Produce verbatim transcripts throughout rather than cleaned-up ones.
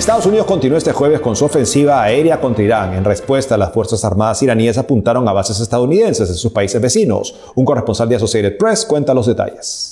Estados Unidos continuó este jueves con su ofensiva aérea contra Irán. En respuesta, las Fuerzas Armadas iraníes apuntaron a bases estadounidenses en sus países vecinos. Un corresponsal de Associated Press cuenta los detalles.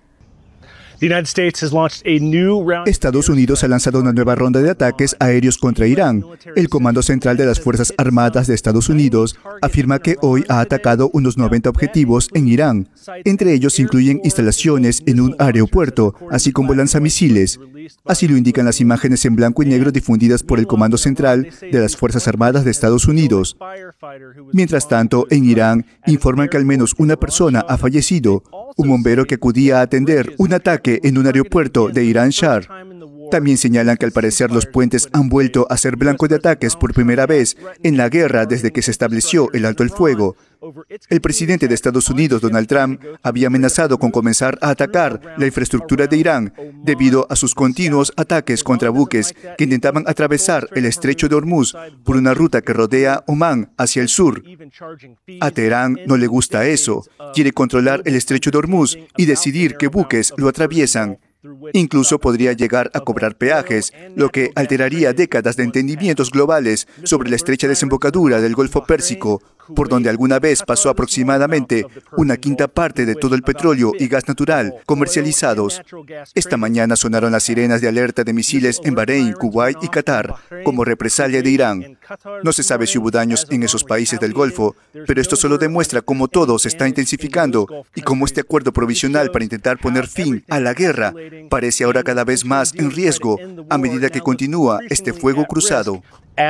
Estados Unidos ha lanzado una nueva ronda de ataques aéreos contra Irán. El Comando Central de las Fuerzas Armadas de Estados Unidos afirma que hoy ha atacado unos noventa objetivos en Irán. Entre ellos se incluyen instalaciones en un aeropuerto, así como lanzamisiles. Así lo indican las imágenes en blanco y negro difundidas por el Comando Central de las Fuerzas Armadas de Estados Unidos. Mientras tanto, en Irán informan que al menos una persona ha fallecido, un bombero que acudía a atender un ataque en un aeropuerto de Irán Shah. También señalan que al parecer los puentes han vuelto a ser blanco de ataques por primera vez en la guerra desde que se estableció el alto el fuego. El presidente de Estados Unidos, Donald Trump, había amenazado con comenzar a atacar la infraestructura de Irán debido a sus continuos ataques contra buques que intentaban atravesar el estrecho de Hormuz por una ruta que rodea Omán hacia el sur. A Teherán no le gusta eso. Quiere controlar el estrecho de Hormuz y decidir qué buques lo atraviesan. Incluso podría llegar a cobrar peajes, lo que alteraría décadas de entendimientos globales sobre la estrecha desembocadura del Golfo Pérsico, por donde alguna vez pasó aproximadamente una quinta parte de todo el petróleo y gas natural comercializados. Esta mañana sonaron las sirenas de alerta de misiles en Bahrein, Kuwait y Qatar, como represalia de Irán. No se sabe si hubo daños en esos países del Golfo, pero esto solo demuestra cómo todo se está intensificando y cómo este acuerdo provisional para intentar poner fin a la guerra parece ahora cada vez más en riesgo a medida que continúa este fuego cruzado.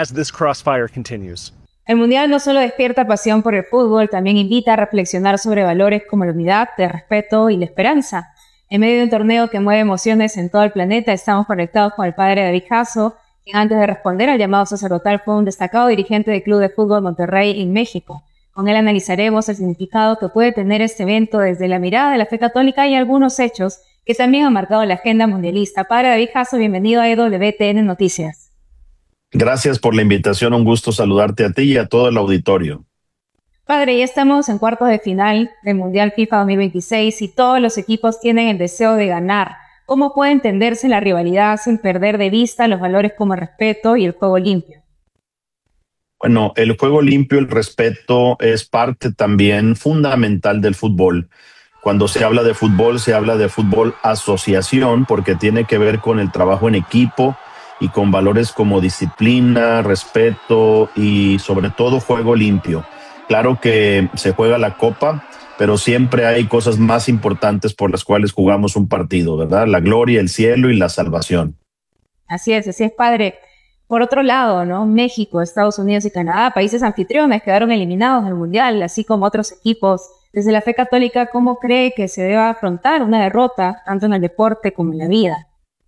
El Mundial no solo despierta pasión por el fútbol, también invita a reflexionar sobre valores como la unidad, el respeto y la esperanza. En medio de un torneo que mueve emociones en todo el planeta, estamos conectados con el padre David Jasso, quien antes de responder al llamado sacerdotal fue un destacado dirigente del Club de Fútbol Monterrey en México. Con él analizaremos el significado que puede tener este evento desde la mirada de la fe católica y algunos hechos que también han marcado la agenda mundialista. Padre David Jasso, bienvenido a E W T N Noticias. Gracias por la invitación, un gusto saludarte a ti y a todo el auditorio. Padre, ya estamos en cuartos de final del Mundial FIFA dos mil veintiséis y todos los equipos tienen el deseo de ganar. ¿Cómo puede entenderse la rivalidad sin perder de vista los valores como el respeto y el juego limpio? Bueno, el juego limpio, el respeto es parte también fundamental del fútbol. Cuando se habla de fútbol, se habla de fútbol asociación porque tiene que ver con el trabajo en equipo y con valores como disciplina, respeto y sobre todo juego limpio. Claro que se juega la copa, pero siempre hay cosas más importantes por las cuales jugamos un partido, ¿verdad? La gloria, el cielo y la salvación. Así es, así es, padre. Por otro lado, ¿no? México, Estados Unidos y Canadá, países anfitriones, quedaron eliminados del Mundial, así como otros equipos. Desde la fe católica, ¿cómo cree que se debe afrontar una derrota, tanto en el deporte como en la vida?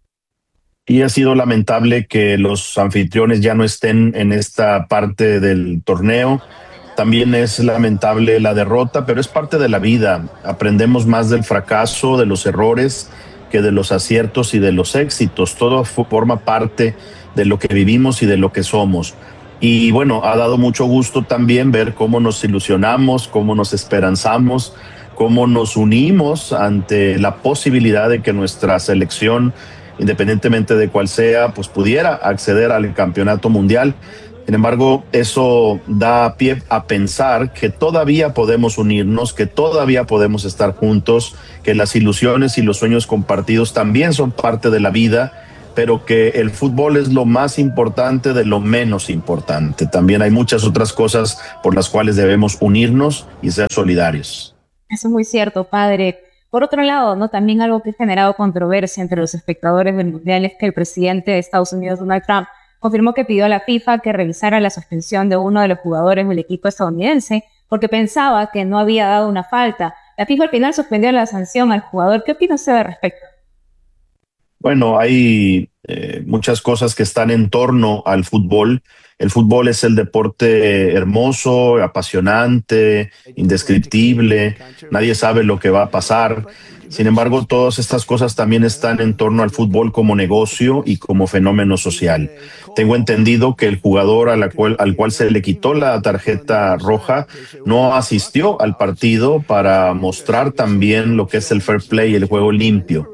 Y ha sido lamentable que los anfitriones ya no estén en esta parte del torneo. También es lamentable la derrota, pero es parte de la vida. Aprendemos más del fracaso, de los errores, que de los aciertos y de los éxitos. Todo forma parte de lo que vivimos y de lo que somos. Y bueno, ha dado mucho gusto también ver cómo nos ilusionamos, cómo nos esperanzamos, cómo nos unimos ante la posibilidad de que nuestra selección, independientemente de cuál sea, pues pudiera acceder al campeonato mundial. Sin embargo, eso da pie a pensar que todavía podemos unirnos, que todavía podemos estar juntos, que las ilusiones y los sueños compartidos también son parte de la vida, pero que el fútbol es lo más importante de lo menos importante. También hay muchas otras cosas por las cuales debemos unirnos y ser solidarios. Eso es muy cierto, padre. Por otro lado, ¿no? También algo que ha generado controversia entre los espectadores del Mundial es que el presidente de Estados Unidos, Donald Trump, confirmó que pidió a la FIFA que revisara la suspensión de uno de los jugadores del equipo estadounidense porque pensaba que no había dado una falta. La FIFA al final suspendió la sanción al jugador. ¿Qué opina usted al respecto? Bueno, hay eh, muchas cosas que están en torno al fútbol. El fútbol es el deporte hermoso, apasionante, indescriptible. Nadie sabe lo que va a pasar. Sin embargo, todas estas cosas también están en torno al fútbol como negocio y como fenómeno social. Tengo entendido que el jugador a la cual, al cual se le quitó la tarjeta roja no asistió al partido para mostrar también lo que es el fair play y el juego limpio.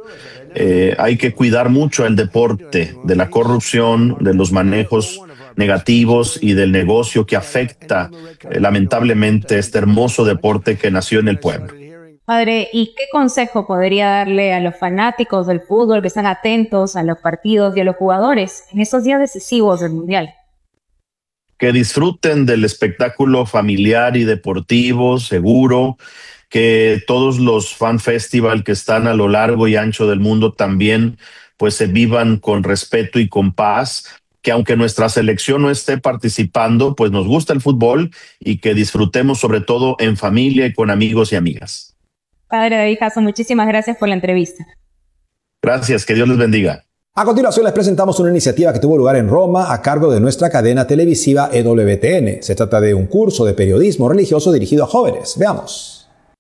Eh, hay que cuidar mucho el deporte de la corrupción, de los manejos negativos y del negocio que afecta eh, lamentablemente este hermoso deporte que nació en el pueblo. Padre, ¿y qué consejo podría darle a los fanáticos del fútbol que están atentos a los partidos y a los jugadores en estos días decisivos del Mundial? Que disfruten del espectáculo familiar y deportivo, seguro, que todos los fan festival que están a lo largo y ancho del mundo también pues se vivan con respeto y con paz, que aunque nuestra selección no esté participando, pues nos gusta el fútbol y que disfrutemos sobre todo en familia y con amigos y amigas. Padre David Jasso, muchísimas gracias por la entrevista. Gracias, que Dios les bendiga. A continuación les presentamos una iniciativa que tuvo lugar en Roma a cargo de nuestra cadena televisiva E W T N. Se trata de un curso de periodismo religioso dirigido a jóvenes. Veamos.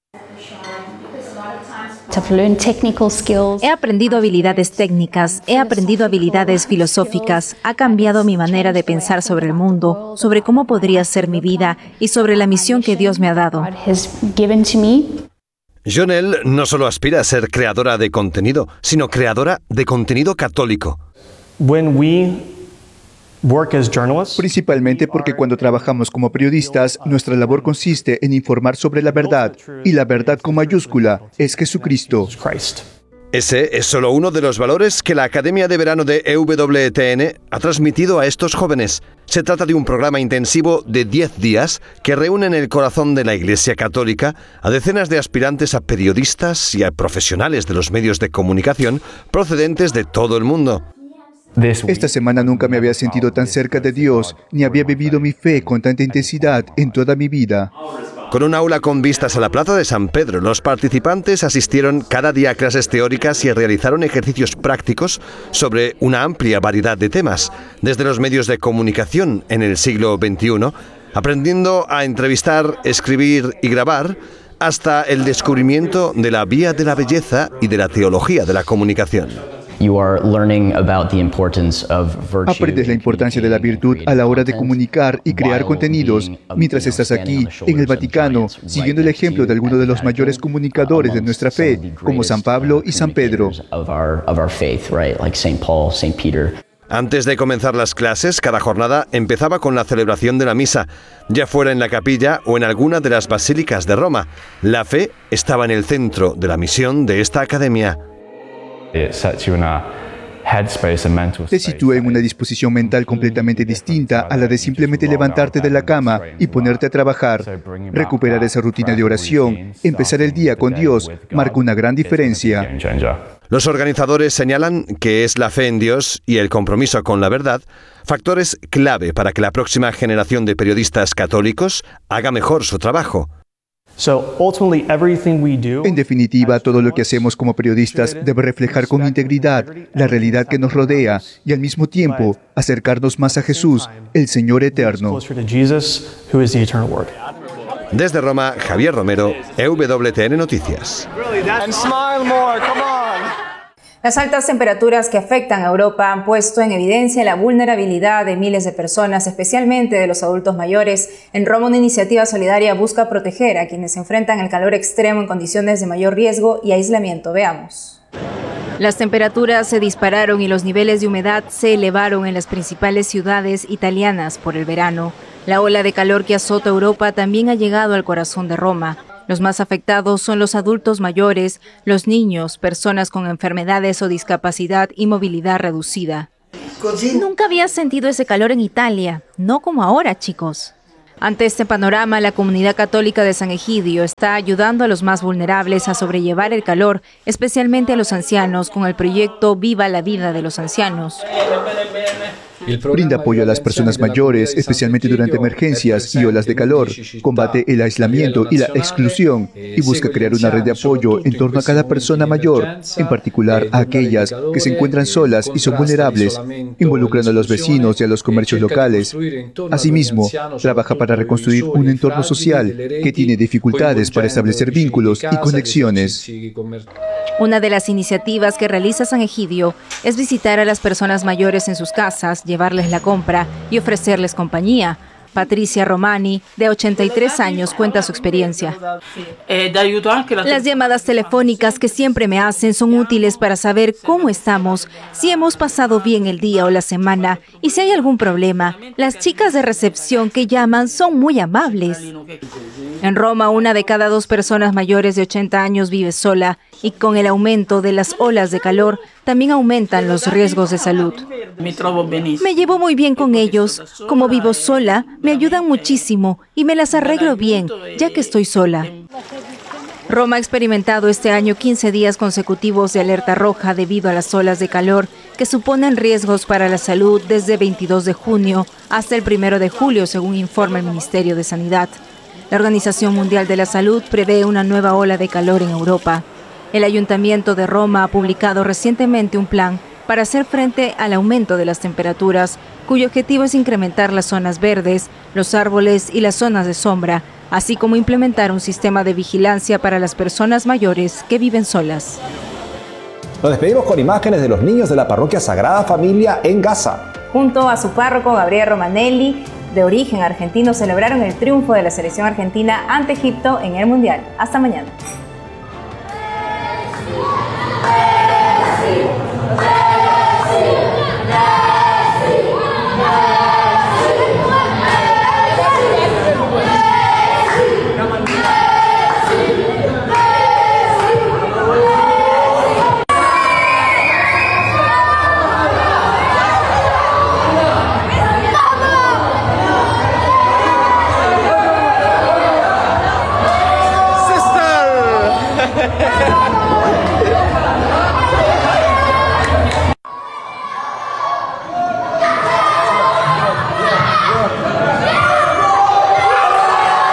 He aprendido habilidades técnicas, he aprendido habilidades filosóficas, ha cambiado mi manera de pensar sobre el mundo, sobre cómo podría ser mi vida y sobre la misión que Dios me ha dado. Jonelle no solo aspira a ser creadora de contenido, sino creadora de contenido católico. When we work as journalists, Principalmente porque cuando trabajamos como periodistas, nuestra labor consiste en informar sobre la verdad, y la verdad con mayúscula es Jesucristo. Christ. Ese es solo uno de los valores que la Academia de Verano de E W T N ha transmitido a estos jóvenes. Se trata de un programa intensivo de diez días que reúne en el corazón de la Iglesia Católica a decenas de aspirantes a periodistas y a profesionales de los medios de comunicación procedentes de todo el mundo. Esta semana nunca me había sentido tan cerca de Dios, ni había vivido mi fe con tanta intensidad en toda mi vida. Con un aula con vistas a la Plaza de San Pedro, los participantes asistieron cada día a clases teóricas y realizaron ejercicios prácticos sobre una amplia variedad de temas, desde los medios de comunicación en el siglo veintiuno, aprendiendo a entrevistar, escribir y grabar, hasta el descubrimiento de la vía de la belleza y de la teología de la comunicación. Aprendes la importancia de la virtud a la hora de comunicar y crear contenidos mientras estás aquí, en el Vaticano, siguiendo el ejemplo de algunos de los mayores comunicadores de nuestra fe, como San Pablo y San Pedro. Antes de comenzar las clases, cada jornada empezaba con la celebración de la misa, ya fuera en la capilla o en alguna de las basílicas de Roma. La fe estaba en el centro de la misión de esta academia. Te sitúa en una disposición mental completamente distinta a la de simplemente levantarte de la cama y ponerte a trabajar. Recuperar esa rutina de oración, empezar el día con Dios, marca una gran diferencia. Los organizadores señalan que es la fe en Dios y el compromiso con la verdad factores clave para que la próxima generación de periodistas católicos haga mejor su trabajo. En definitiva, todo lo que hacemos como periodistas debe reflejar con integridad la realidad que nos rodea y al mismo tiempo acercarnos más a Jesús, el Señor eterno. Desde Roma, Javier Romero, E W T N Noticias. Las altas temperaturas que afectan a Europa han puesto en evidencia la vulnerabilidad de miles de personas, especialmente de los adultos mayores. En Roma, una iniciativa solidaria busca proteger a quienes se enfrentan al calor extremo en condiciones de mayor riesgo y aislamiento. Veamos. Las temperaturas se dispararon y los niveles de humedad se elevaron en las principales ciudades italianas por el verano. La ola de calor que azota Europa también ha llegado al corazón de Roma. Los más afectados son los adultos mayores, los niños, personas con enfermedades o discapacidad y movilidad reducida. Nunca había sentido ese calor en Italia, no como ahora, chicos. Ante este panorama, la comunidad católica de San Egidio está ayudando a los más vulnerables a sobrellevar el calor, especialmente a los ancianos, con el proyecto Viva la Vida de los Ancianos. Brinda apoyo a las personas mayores, especialmente durante emergencias y olas de calor, combate el aislamiento y la exclusión y busca crear una red de apoyo en torno a cada persona mayor, en particular a aquellas que se encuentran solas y son vulnerables, involucrando a los vecinos y a los comercios locales. Asimismo, trabaja para reconstruir un entorno social que tiene dificultades para establecer vínculos y conexiones. Una de las iniciativas que realiza San Egidio es visitar a las personas mayores en sus casas, llevarles la compra y ofrecerles compañía. Patricia Romani, de ochenta y tres años, cuenta su experiencia. Las llamadas telefónicas que siempre me hacen son útiles para saber cómo estamos, si hemos pasado bien el día o la semana y si hay algún problema. Las chicas de recepción que llaman son muy amables. En Roma, una de cada dos personas mayores de ochenta años vive sola y con el aumento de las olas de calor también aumentan los riesgos de salud. Me llevo muy bien con ellos. Como vivo sola, me ayudan muchísimo y me las arreglo bien, ya que estoy sola. Roma ha experimentado este año quince días consecutivos de alerta roja debido a las olas de calor que suponen riesgos para la salud desde veintidós de junio hasta el primero de julio, según informa el Ministerio de Sanidad. La Organización Mundial de la Salud prevé una nueva ola de calor en Europa. El Ayuntamiento de Roma ha publicado recientemente un plan para hacer frente al aumento de las temperaturas, cuyo objetivo es incrementar las zonas verdes, los árboles y las zonas de sombra, así como implementar un sistema de vigilancia para las personas mayores que viven solas. Nos despedimos con imágenes de los niños de la parroquia Sagrada Familia en Gaza. Junto a su párroco Gabriel Romanelli, de origen argentino, celebraron el triunfo de la selección argentina ante Egipto en el Mundial. Hasta mañana. Sister!